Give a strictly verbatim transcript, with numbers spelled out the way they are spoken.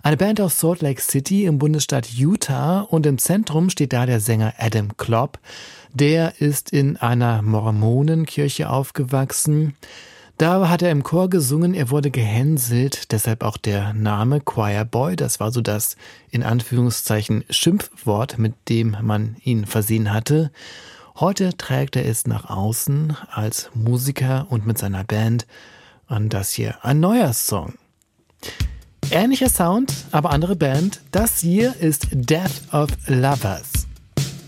Eine Band aus Salt Lake City im Bundesstaat Utah, und im Zentrum steht da der Sänger Adam Klopp. Der ist in einer Mormonenkirche aufgewachsen. Da hat er im Chor gesungen, er wurde gehänselt, deshalb auch der Name Choir Boy. Das war so das, in Anführungszeichen, Schimpfwort, mit dem man ihn versehen hatte. Heute trägt er es nach außen als Musiker und mit seiner Band. Und das hier ein neuer Song. Ähnlicher Sound, aber andere Band. Das hier ist Death of Lovers.